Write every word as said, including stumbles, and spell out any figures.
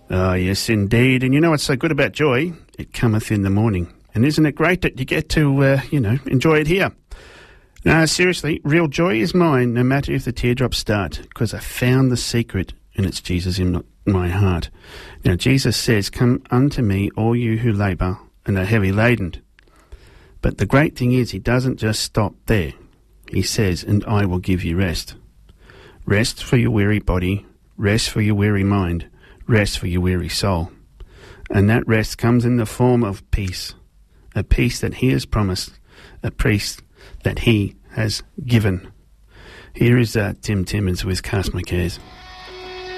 Oh, yes, indeed. And you know what's so good about joy? It cometh in the morning. And isn't it great that you get to, uh, you know, enjoy it here? No, seriously, real joy is mine, no matter if the teardrops start, because I found the secret, and it's Jesus in my heart. Now, Jesus says, come unto me, all you who labour and are heavy laden. But the great thing is, he doesn't just stop there. He says, and I will give you rest. Rest for your weary body, rest for your weary mind, rest for your weary soul. And that rest comes in the form of peace, a peace that he has promised, a peace that he has given. Here is uh, Tim Timmins with Cast My Cares.